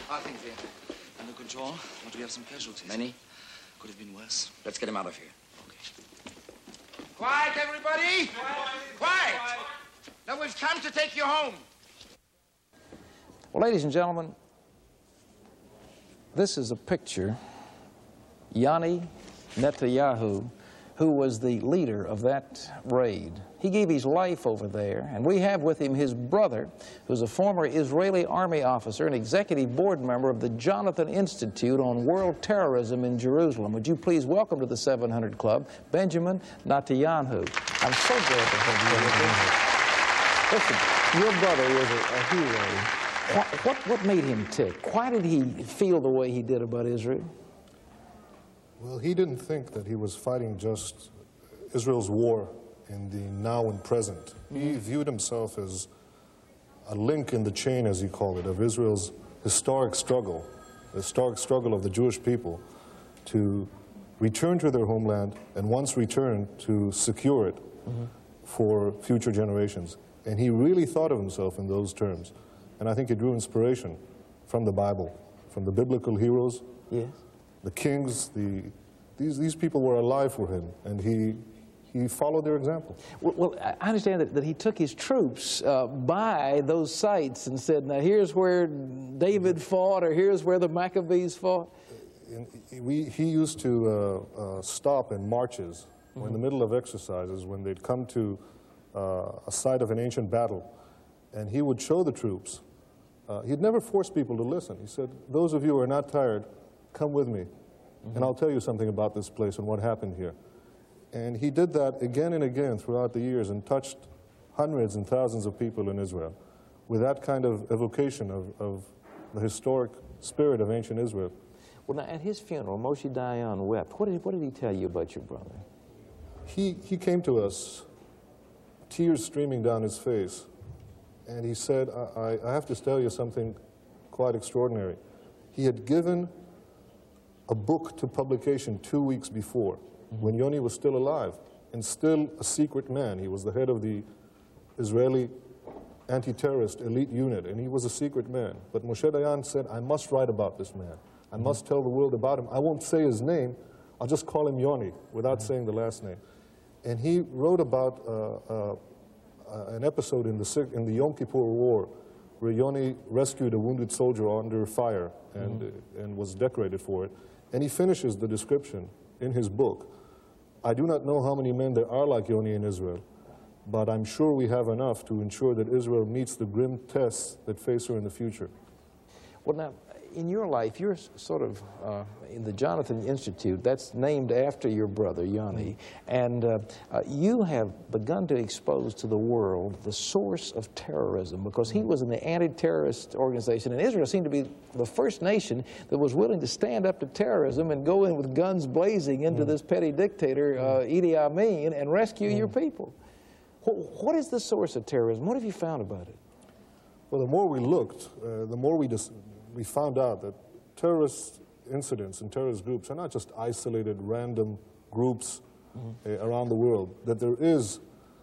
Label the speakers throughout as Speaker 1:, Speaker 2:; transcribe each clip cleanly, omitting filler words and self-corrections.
Speaker 1: How are things here? Under control, but we have some casualties.
Speaker 2: Many?
Speaker 1: Could have been worse.
Speaker 2: Let's get him out of here.
Speaker 1: Okay.
Speaker 3: Quiet, everybody! Quiet! Now we've come to take you home.
Speaker 4: Well, ladies and gentlemen, this is a picture. Yoni Netanyahu, who was the leader of that raid. He gave his life over there, and we have with him his brother, who's a former Israeli army officer and executive board member of the Jonathan Institute on World Terrorism in Jerusalem. Would you please welcome to the 700 Club, Benjamin Netanyahu. I'm so glad to have you here. Listen, your brother was a hero. What made him tick? Why did he feel the way he did about Israel?
Speaker 5: Well, he didn't think that he was fighting just Israel's war in the now and present. He viewed himself as a link in the chain, as he called it, of Israel's historic struggle, the historic struggle of the Jewish people to return to their homeland, and once returned, to secure it for future generations. And he really thought of himself in those terms. And I think he drew inspiration from the Bible, from the biblical heroes.
Speaker 4: Yes.
Speaker 5: The kings, these people were alive for him, and he followed their example.
Speaker 4: Well, I understand that he took his troops by those sites and said, now here's where David fought, or here's where the Maccabees fought.
Speaker 5: He used to stop in marches in the middle of exercises when they'd come to a site of an ancient battle, and he would show the troops. He'd never force people to listen. He said, those of you who are not tired, come with me, and I'll tell you something about this place and what happened here. And he did that again and again throughout the years and touched hundreds and thousands of people in Israel with that kind of evocation of the historic spirit of ancient Israel.
Speaker 4: Well, now, at his funeral, Moshe Dayan wept. What did he tell you about your brother?
Speaker 5: He came to us, tears streaming down his face, and he said, I have to tell you something quite extraordinary. He had given a book to publication 2 weeks before, when Yoni was still alive and still a secret man. He was the head of the Israeli anti-terrorist elite unit, and he was a secret man. But Moshe Dayan said, I must write about this man. I must tell the world about him. I won't say his name. I'll just call him Yoni without saying the last name. And he wrote about an episode in the Yom Kippur War where Yoni rescued a wounded soldier under fire and was decorated for it. And he finishes the description in his book. I do not know how many men there are like Yoni in Israel, but I'm sure we have enough to ensure that Israel meets the grim tests that face her in the future.
Speaker 4: Well, now, in your life, you're sort of in the Jonathan Institute. That's named after your brother, Yoni. And you have begun to expose to the world the source of terrorism, because he was in the anti-terrorist organization, and Israel seemed to be the first nation that was willing to stand up to terrorism and go in with guns blazing into this petty dictator, Idi Amin, and rescue your people. What is the source of terrorism? What have you found about it?
Speaker 5: Well, the more we looked, the more we found out that terrorist incidents and terrorist groups are not just isolated, random groups around the world, that there is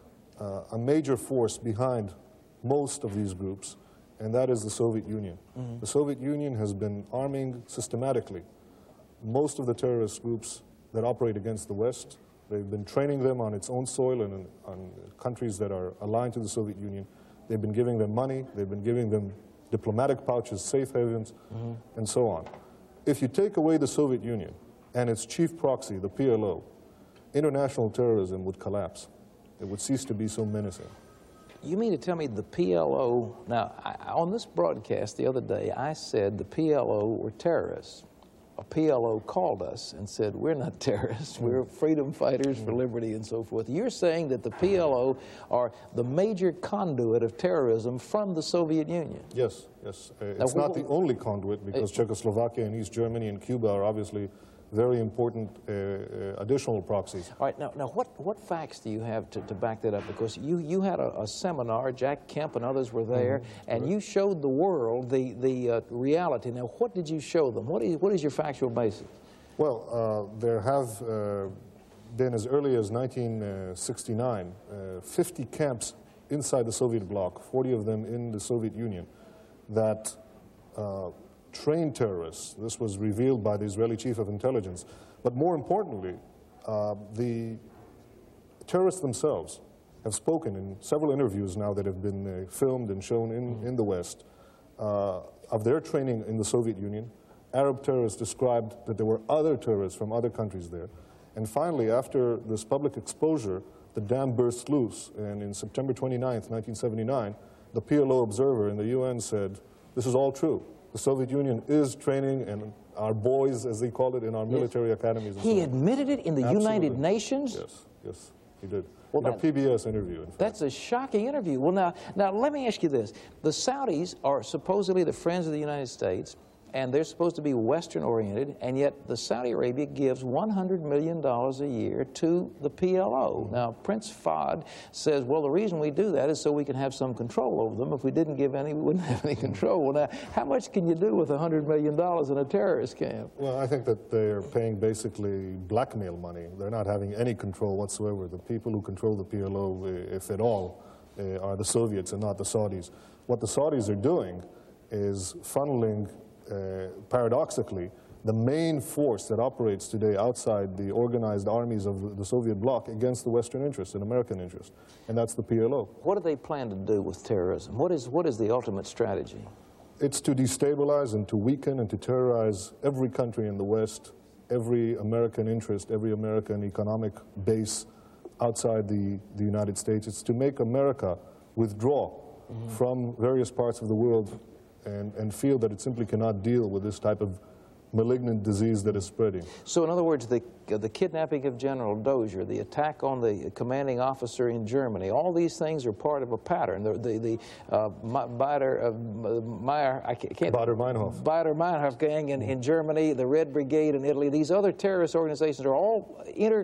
Speaker 5: a major force behind most of these groups, and that is the Soviet Union. The Soviet Union has been arming systematically most of the terrorist groups that operate against the West. They've been training them on its own soil and on countries that are aligned to the Soviet Union. They've been giving them money, they've been giving them diplomatic pouches, safe havens, and so on. If you take away the Soviet Union and its chief proxy, the PLO, international terrorism would collapse. It would cease to be so menacing.
Speaker 4: You mean to tell me the PLO, now, on this broadcast the other day, I said the PLO were terrorists. A PLO called us and said, we're not terrorists, we're freedom fighters for liberty and so forth. You're saying that the PLO are the major conduit of terrorism from the Soviet Union?
Speaker 5: Yes, yes. It's not the only conduit, because Czechoslovakia and East Germany and Cuba are obviously very important additional proxies.
Speaker 4: All right, now what facts do you have to back that up? Because you had a seminar, Jack Kemp and others were there, and you showed the world the reality. Now, what did you show them? What is your factual basis?
Speaker 5: Well, there have been, as early as 1969, 50 camps inside the Soviet bloc, 40 of them in the Soviet Union, that train terrorists. This was revealed by the Israeli chief of intelligence. But more importantly, the terrorists themselves have spoken in several interviews now that have been filmed and shown in the West of their training in the Soviet Union. Arab terrorists described that there were other terrorists from other countries there. And finally, after this public exposure, the dam burst loose. And in September 29th, 1979, the PLO observer in the UN said, this is all true. The Soviet Union is training and our boys, as they call it, in our military academies.
Speaker 4: He admitted it in the United Nations?
Speaker 5: Yes, yes, he did.
Speaker 4: Well,
Speaker 5: in a PBS interview, in fact.
Speaker 4: That's a shocking interview. Well, now let me ask you this. The Saudis are supposedly the friends of the United States, and they're supposed to be Western-oriented, and yet the Saudi Arabia gives $100 million a year to the PLO. Now, Prince Fahd says, well, the reason we do that is so we can have some control over them. If we didn't give any, we wouldn't have any control. Well, now, how much can you do with $100 million in a terrorist camp?
Speaker 5: Well, I think that they're paying basically blackmail money. They're not having any control whatsoever. The people who control the PLO, if at all, are the Soviets and not the Saudis. What the Saudis are doing is funneling paradoxically, the main force that operates today outside the organized armies of the Soviet bloc against the Western interest and American interest, and that's the PLO.
Speaker 4: What do they plan to do with terrorism? What is the ultimate strategy?
Speaker 5: It's to destabilize and to weaken and to terrorize every country in the West, every American interest, every American economic base outside the United States. It's to make America withdraw from various parts of the world and feel that it simply cannot deal with this type of malignant disease that is spreading.
Speaker 4: So in other words, the kidnapping of General Dozier, the attack on the commanding officer in Germany, all these things are part of a pattern. The Baader-Meinhof gang in Germany, the Red Brigade in Italy, these other terrorist organizations are all